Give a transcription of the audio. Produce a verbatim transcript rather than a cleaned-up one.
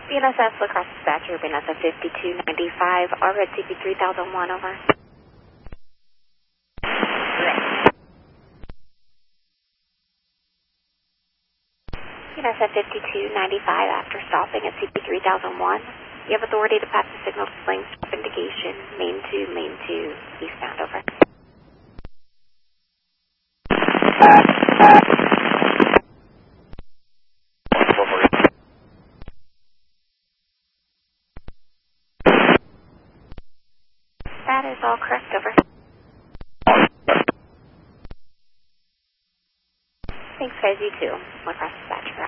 B N S S Lacrosse Dispatcher, B N S F fifty-two ninety-five, R red C P three thousand one, over. B N S F fifty-two ninety-five, after stopping at C P three thousand one, you have authority to pass the signal displaying stop indication, main two, main two, eastbound, over. That is all correct, over. Thanks, guys, you too. Lacrosse Dispatcher.